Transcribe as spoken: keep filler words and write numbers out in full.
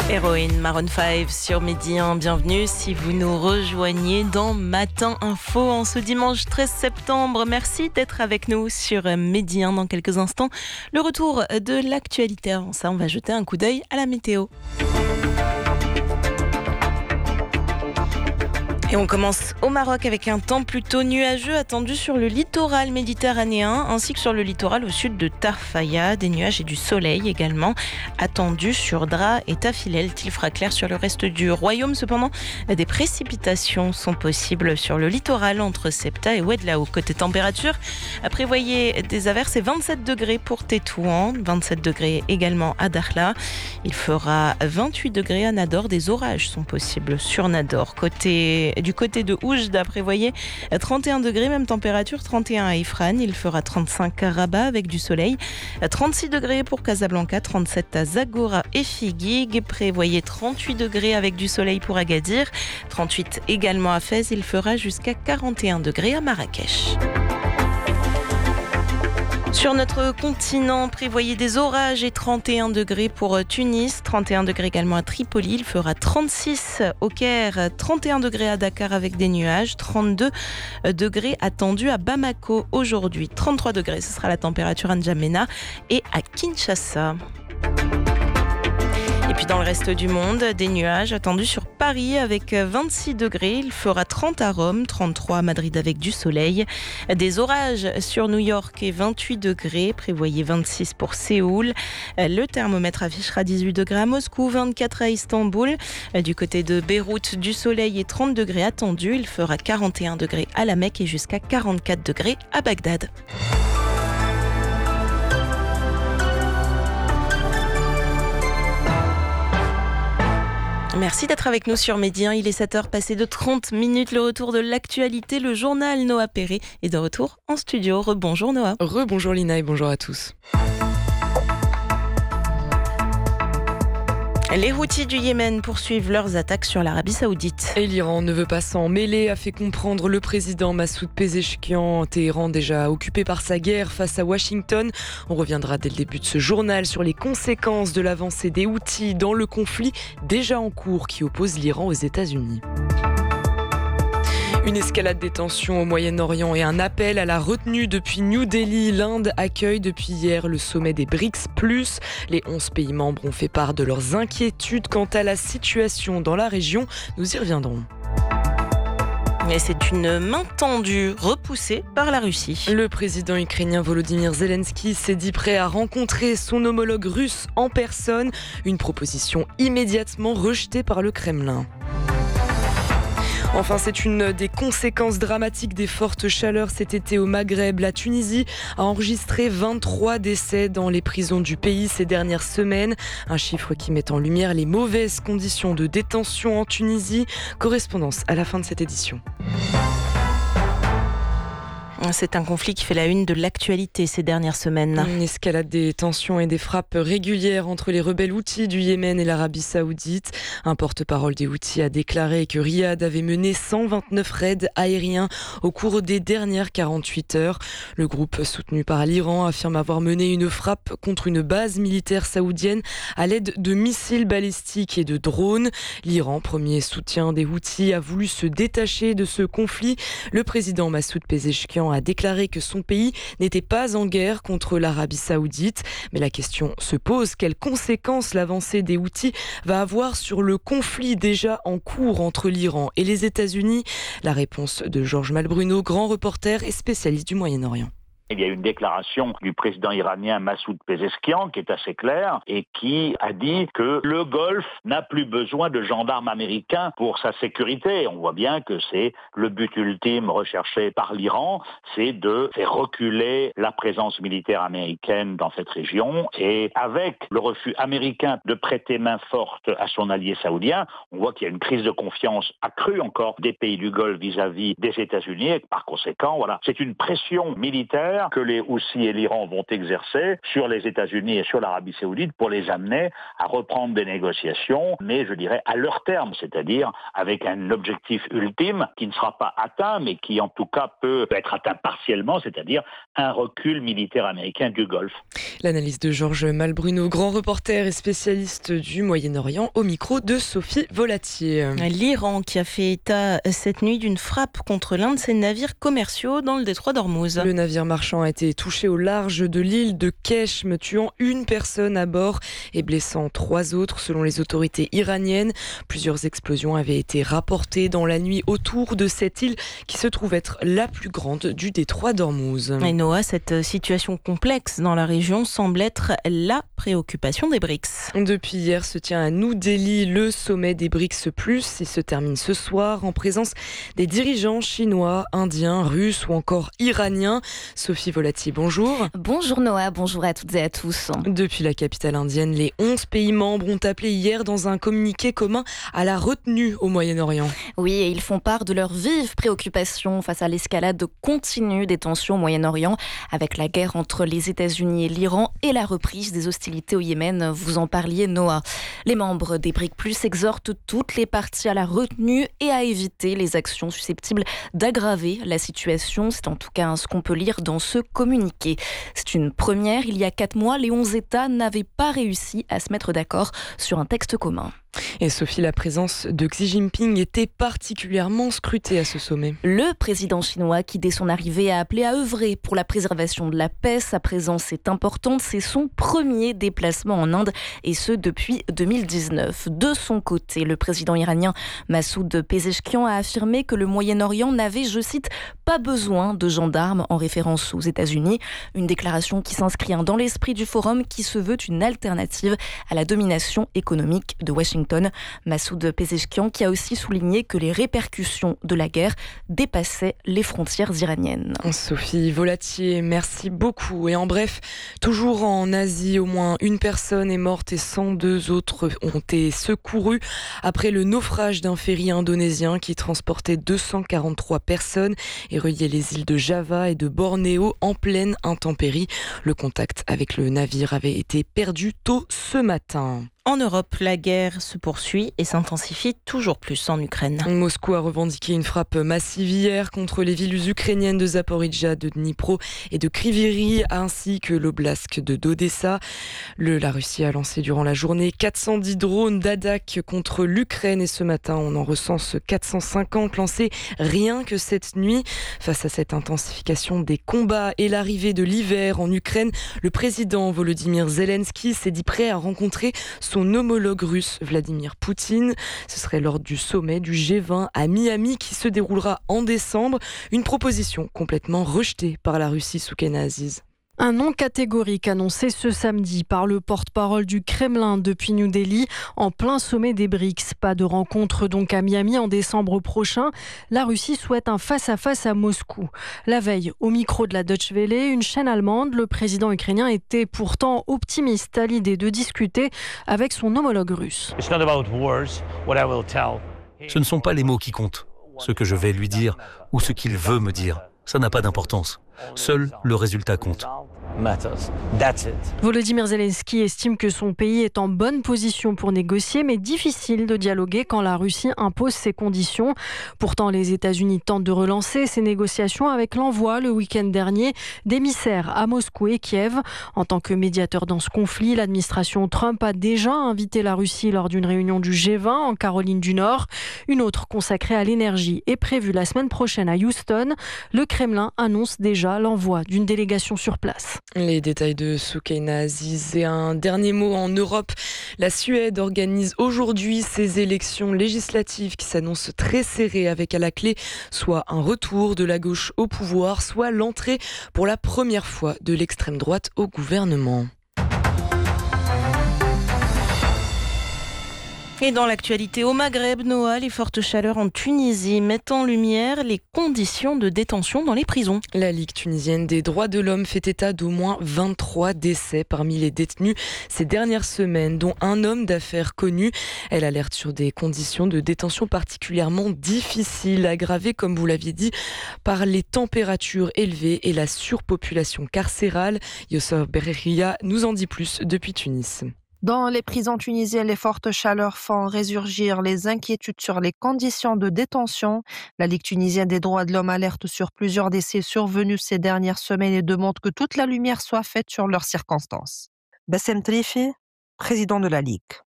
Héroïne Maroon cinq sur Midi un, bienvenue si vous nous rejoignez dans Matin Info en ce dimanche treize septembre. Merci d'être avec nous sur Midi un dans quelques instants. Le retour de l'actualité. Avant ça, on va jeter un coup d'œil à la météo. Et on commence au Maroc avec un temps plutôt nuageux attendu sur le littoral méditerranéen ainsi que sur le littoral au sud de Tarfaya. Des nuages et du soleil également attendus sur Dra et Tafilel. Il fera clair sur le reste du royaume. Cependant, des précipitations sont possibles sur le littoral entre Ceuta et Oued-Lao. Côté température, prévoyez des averses et vingt-sept degrés pour Tétouan, vingt-sept degrés également à Dakhla. Il fera vingt-huit degrés à Nador. Des orages sont possibles sur Nador. Côté Du côté de Oujda, prévoyez trente et un degrés, même température, trente et un à Ifran. Il fera trente-cinq à Rabat avec du soleil, trente-six degrés pour Casablanca, trente-sept à Zagora et Figuig. Prévoyez trente-huit degrés avec du soleil pour Agadir, trente-huit également à Fès. Il fera jusqu'à quarante et un degrés à Marrakech. Sur notre continent, prévoyez des orages et trente et un degrés pour Tunis, trente et un degrés également à Tripoli. Il fera trente-six au Caire, trente et un degrés à Dakar avec des nuages, trente-deux degrés attendus à Bamako aujourd'hui, trente-trois degrés, ce sera la température à N'Djamena et à Kinshasa. Et puis dans le reste du monde, des nuages attendus sur Paris avec vingt-six degrés. Il fera trente à Rome, trente-trois à Madrid avec du soleil. Des orages sur New York et vingt-huit degrés. Prévoyez vingt-six pour Séoul. Le thermomètre affichera dix-huit degrés à Moscou, vingt-quatre à Istanbul. Du côté de Beyrouth, du soleil et trente degrés attendus. Il fera quarante et un degrés à la Mecque et jusqu'à quarante-quatre degrés à Bagdad. Merci d'être avec nous sur Midi un. Il est sept heures passées de trente minutes. Le retour de l'actualité, le journal Noah Perret est de retour en studio. Rebonjour Noah. Rebonjour Lina et bonjour à tous. Les Houthis du Yémen poursuivent leurs attaques sur l'Arabie Saoudite. Et l'Iran ne veut pas s'en mêler, a fait comprendre le président Massoud Pezeshkian. Téhéran déjà occupé par sa guerre face à Washington. On reviendra dès le début de ce journal sur les conséquences de l'avancée des Houthis dans le conflit déjà en cours qui oppose l'Iran aux États-Unis. Une escalade des tensions au Moyen-Orient et un appel à la retenue depuis New Delhi. L'Inde accueille depuis hier le sommet des BRICS plus. Les onze pays membres ont fait part de leurs inquiétudes quant à la situation dans la région. Nous y reviendrons. Et c'est une main tendue repoussée par la Russie. Le président ukrainien Volodymyr Zelensky s'est dit prêt à rencontrer son homologue russe en personne. Une proposition immédiatement rejetée par le Kremlin. Enfin, c'est une des conséquences dramatiques des fortes chaleurs cet été au Maghreb. La Tunisie a enregistré vingt-trois décès dans les prisons du pays ces dernières semaines. Un chiffre qui met en lumière les mauvaises conditions de détention en Tunisie. Correspondance à la fin de cette édition. C'est un conflit qui fait la une de l'actualité ces dernières semaines. Une escalade des tensions et des frappes régulières entre les rebelles Houthis du Yémen et l'Arabie Saoudite. Un porte-parole des Houthis a déclaré que Riyad avait mené cent vingt-neuf raids aériens au cours des dernières quarante-huit heures. Le groupe soutenu par l'Iran affirme avoir mené une frappe contre une base militaire saoudienne à l'aide de missiles balistiques et de drones. L'Iran, premier soutien des Houthis, a voulu se détacher de ce conflit. Le président Massoud Pezeshkian a déclaré que son pays n'était pas en guerre contre l'Arabie Saoudite. Mais la question se pose, quelles conséquences l'avancée des Houthis va avoir sur le conflit déjà en cours entre l'Iran et les États-Unis? La réponse de Georges Malbruno, grand reporter et spécialiste du Moyen-Orient. Il y a une déclaration du président iranien Massoud Pezeshkian qui est assez claire et qui a dit que le Golfe n'a plus besoin de gendarmes américains pour sa sécurité. On voit bien que c'est le but ultime recherché par l'Iran, c'est de faire reculer la présence militaire américaine dans cette région. Et avec le refus américain de prêter main forte à son allié saoudien, on voit qu'il y a une crise de confiance accrue encore des pays du Golfe vis-à-vis des États-Unis et par conséquent, voilà, c'est une pression militaire militaire que les Houthis et l'Iran vont exercer sur les États-Unis et sur l'Arabie Saoudite pour les amener à reprendre des négociations, mais je dirais à leur terme, c'est-à-dire avec un objectif ultime qui ne sera pas atteint, mais qui en tout cas peut être atteint partiellement, c'est-à-dire un recul militaire américain du Golfe. L'analyse de Georges Malbruno, grand reporter et spécialiste du Moyen-Orient, au micro de Sophie Volatier. L'Iran qui a fait état cette nuit d'une frappe contre l'un de ses navires commerciaux dans le détroit d'Ormuz. Le navire marchand a été touché au large de l'île de Keshm, tuant une personne à bord et blessant trois autres selon les autorités iraniennes. Plusieurs explosions avaient été rapportées dans la nuit autour de cette île qui se trouve être la plus grande du détroit d'Ormuz. Et Noah, cette situation complexe dans la région semble être la préoccupation des B R I C S. Depuis hier se tient à New Delhi le sommet des B R I C S plus. Il se termine ce soir en présence des dirigeants chinois, indiens, russes ou encore iraniens. Sophie Volatier, bonjour. Bonjour Noah, bonjour à toutes et à tous. Depuis la capitale indienne, les onze pays membres ont appelé hier dans un communiqué commun à la retenue au Moyen-Orient. Oui, et ils font part de leur vive préoccupation face à l'escalade continue des tensions au Moyen-Orient avec la guerre entre les États-Unis et l'Iran et la reprise des hostilités au Yémen. Vous en parliez, Noah. Les membres des B R I C plus exhortent toutes les parties à la retenue et à éviter les actions susceptibles d'aggraver la situation. C'est en tout cas ce qu'on peut lire dans ce communiqué. C'est une première. Il y a quatre mois, les onze États n'avaient pas réussi à se mettre d'accord sur un texte commun. Et Sophie, la présence de Xi Jinping était particulièrement scrutée à ce sommet. Le président chinois qui, dès son arrivée, a appelé à œuvrer pour la préservation de la paix. Sa présence est importante. C'est son premier déplacement en Inde et ce depuis deux mille dix-neuf. De son côté, le président iranien Massoud Pezeshkian a affirmé que le Moyen-Orient n'avait, je cite, pas besoin de gendarmes en référence aux États-Unis. Une déclaration qui s'inscrit dans l'esprit du forum qui se veut une alternative à la domination économique de Washington. Massoud Pezeshkian qui a aussi souligné que les répercussions de la guerre dépassaient les frontières iraniennes. Sophie Volatier, merci beaucoup. Et en bref, toujours en Asie, au moins une personne est morte et cent deux autres ont été secourues après le naufrage d'un ferry indonésien qui transportait deux cent quarante-trois personnes et reliait les îles de Java et de Bornéo en pleine intempérie. Le contact avec le navire avait été perdu tôt ce matin. En Europe, la guerre se poursuit et s'intensifie toujours plus en Ukraine. Moscou a revendiqué une frappe massive hier contre les villes ukrainiennes de Zaporijjia, de Dnipro et de Kryvyi Rih, ainsi que l'oblast de d'Odessa. Le, la Russie a lancé durant la journée quatre cent dix drones d'attaque contre l'Ukraine et ce matin, on en recense quatre cent cinquante lancés rien que cette nuit. Face à cette intensification des combats et l'arrivée de l'hiver en Ukraine, le président Volodymyr Zelensky s'est dit prêt à rencontrer son homologue russe Vladimir Poutine. Ce serait lors du sommet du G vingt à Miami qui se déroulera en décembre. Une proposition complètement rejetée par la Russie sous Kenaziz. Un non catégorique annoncé ce samedi par le porte-parole du Kremlin depuis New Delhi en plein sommet des B R I C S. Pas de rencontre donc à Miami en décembre prochain. La Russie souhaite un face-à-face à Moscou. La veille, au micro de la Deutsche Welle, une chaîne allemande, le président ukrainien était pourtant optimiste à l'idée de discuter avec son homologue russe. Ce ne sont pas les mots qui comptent, ce que je vais lui dire ou ce qu'il veut me dire. Ça n'a pas d'importance. Seul le résultat compte. Volodymyr Zelensky estime que son pays est en bonne position pour négocier, mais difficile de dialoguer quand la Russie impose ses conditions. Pourtant, les États-Unis tentent de relancer ces négociations avec l'envoi le week-end dernier d'émissaires à Moscou et Kiev. En tant que médiateur dans ce conflit, l'administration Trump a déjà invité la Russie lors d'une réunion du G vingt en Caroline du Nord. Une autre consacrée à l'énergie est prévue la semaine prochaine à Houston. Le Kremlin annonce déjà l'envoi d'une délégation sur place. Les détails de Soukaina Aziz. Et un dernier mot en Europe. La Suède organise aujourd'hui ses élections législatives qui s'annoncent très serrées avec à la clé soit un retour de la gauche au pouvoir, soit l'entrée pour la première fois de l'extrême droite au gouvernement. Et dans l'actualité au Maghreb, Noah, les fortes chaleurs en Tunisie mettent en lumière les conditions de détention dans les prisons. La Ligue tunisienne des droits de l'homme fait état d'au moins vingt-trois décès parmi les détenus ces dernières semaines, dont un homme d'affaires connu. Elle alerte sur des conditions de détention particulièrement difficiles, aggravées, comme vous l'aviez dit, par les températures élevées et la surpopulation carcérale. Youssef Berria nous en dit plus depuis Tunis. Dans les prisons tunisiennes, les fortes chaleurs font résurgir les inquiétudes sur les conditions de détention. La Ligue tunisienne des droits de l'homme alerte sur plusieurs décès survenus ces dernières semaines et demande que toute la lumière soit faite sur leurs circonstances. Bassem Trifi, président de la Ligue.